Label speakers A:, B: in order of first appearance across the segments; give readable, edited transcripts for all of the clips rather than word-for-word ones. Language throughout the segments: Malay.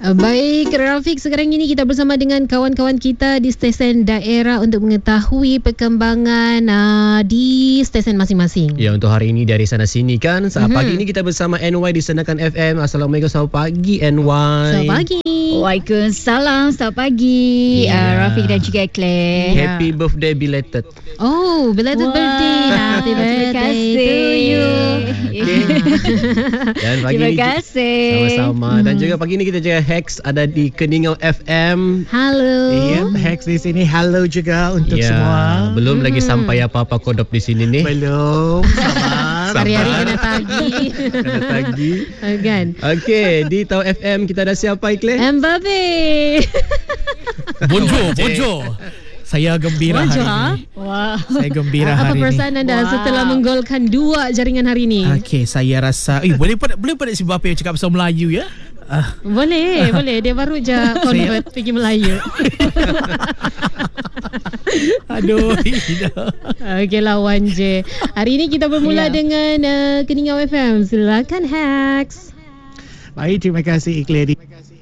A: Baik, Rafiq, sekarang ini kita bersama dengan kawan-kawan kita di stesen daerah untuk mengetahui perkembangan di stesen masing-masing.
B: Ya, untuk hari ini dari sana sini kan. Pagi ini kita bersama NY di Sandakan FM. Assalamualaikum, selamat pagi NY.
A: Selamat pagi.
C: Waalaikumsalam, selamat pagi Rafiq dan juga Claire.
B: Happy birthday belated.
A: Oh, belated birthday. Happy birthday to you.
B: Dan pagi
C: Terima
B: ini
C: kasih.
B: sama-sama. Dan juga pagi ini kita juga Hex ada di Keningau FM.
A: Halo.
D: Yep, Hex di sini. Halo juga untuk
B: Ya,
D: semua.
B: belum lagi sampai apa-apa kodok di sini nih.
D: Belum. Sabar.
A: Hari-hari kena tagih.
B: Kena tagih.
A: Kan?
B: Okey, di Tau FM kita ada siapa, Ikle?
A: Mbappe.
D: Bonjour. Saya gembira
A: Bonjour,
D: hari ini.
C: Wah.
D: Saya gembira
A: Apa
D: hari ini.
A: perasaan anda setelah menggolkan 2 jaringan hari ini?
D: Okey, saya rasa boleh pada si Mbappe cakap bahasa Melayu ya?
A: Boleh. Dia baru je convert pergi Melayu.
D: Aduh.
A: Okeylah, Wan J. Hari ini kita bermula dengan Keningau FM. Silakan, Hex.
D: Baik, terima kasih Ikle.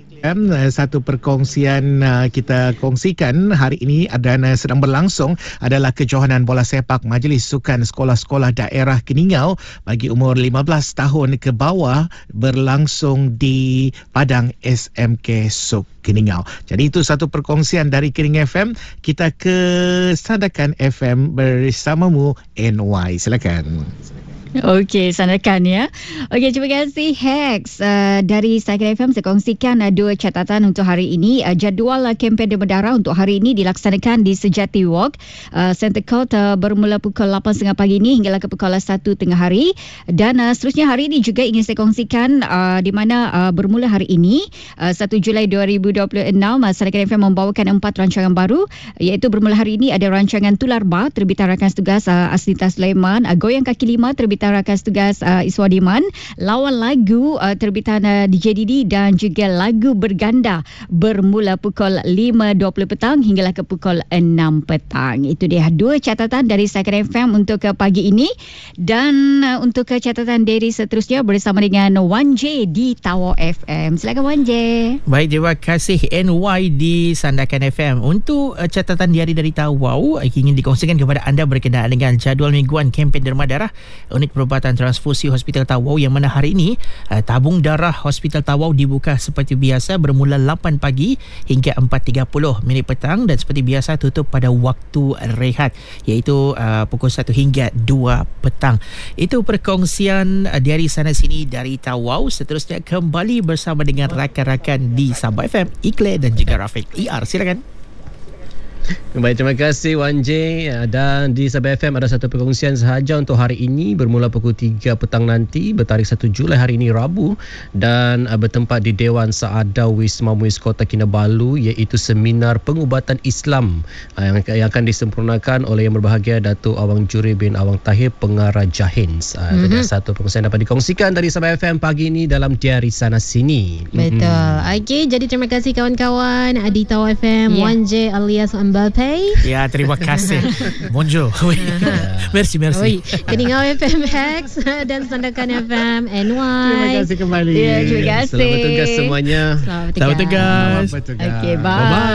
D: Satu perkongsian kita kongsikan hari ini dan sedang berlangsung adalah kejohanan bola sepak Majlis Sukan Sekolah-Sekolah Daerah Keningau bagi umur 15 tahun ke bawah berlangsung di Padang SMK Suk Keningau. Jadi itu satu perkongsian dari Keningau FM. Kita ke Sandakan FM bersamamu NY. Silakan.
C: Okey, sandakan ya. Okey, terima kasih Hex. Dari Sandakan FM saya kongsikan 2 catatan untuk hari ini. Jadual kempen Demodara untuk hari ini dilaksanakan di Sejati Walk, Center Court, bermula pukul 8.30 pagi ini hinggalah ke pukul 1 tengah hari. Dan seterusnya hari ini juga ingin saya kongsikan di mana bermula hari ini 1 Julai 2026 Sandakan FM membawakan 4 rancangan baru, iaitu bermula hari ini ada rancangan Tular Bar terbitan rakan setugas Asnita Sulaiman, Goyang Kaki Lima terbitan rakan setugas Iswadiman, Lawan Lagu terbitan DJ Didi, dan juga Lagu Berganda bermula pukul 5.20 petang hinggalah ke pukul 6 petang. Itu dia 2 catatan dari Sandakan FM untuk pagi ini. Dan untuk catatan dari seterusnya bersama dengan Wan J di Tawau FM. Silakan Wan J.
E: Baik, terima kasih NY di Sandakan FM. Untuk catatan di hari dari Tawau ingin dikongsikan kepada anda berkenaan dengan jadual mingguan kempen derma darah Unit Perubatan Transfusi Hospital Tawau, yang mana hari ini tabung darah Hospital Tawau dibuka seperti biasa bermula 8 pagi hingga 4.30 minit petang, dan seperti biasa tutup pada waktu rehat iaitu pukul 1 hingga 2 petang. Itu perkongsian dari sana sini dari Tawau. Seterusnya kembali bersama dengan rakan-rakan di Sabah FM, Ikle dan juga Rafiq. Silakan.
B: Baik, terima kasih Wan J. Dan di Sabah FM ada satu perkongsian sahaja untuk hari ini bermula pukul 3 petang nanti bertarikh 1 Julai hari ini Rabu, dan bertempat di Dewan Saada Wisma Muiz Kota Kinabalu, iaitu seminar pengubatan Islam yang akan disempurnakan oleh Yang Berbahagia Datuk Awang Juri bin Awang Tahir, Pengarah Jahins. Ada satu perkongsian dapat dikongsikan dari Sabah FM pagi ini dalam Diari Sana Sini.
A: Betul. Okey, jadi terima kasih kawan-kawan di Tau FM, Wan J alias Mbappe.
D: Ya, terima kasih. Bonjour. Merci.
A: Oi, Keningau FM Hex dan Sandakan FM NY.
D: Terima kasih kembali.
C: Ya, terima kasih.
B: Selamat bertugas semuanya.
A: Selamat bertugas.
D: Selamat bertugas.
C: Okey, bye.
D: Bye-bye.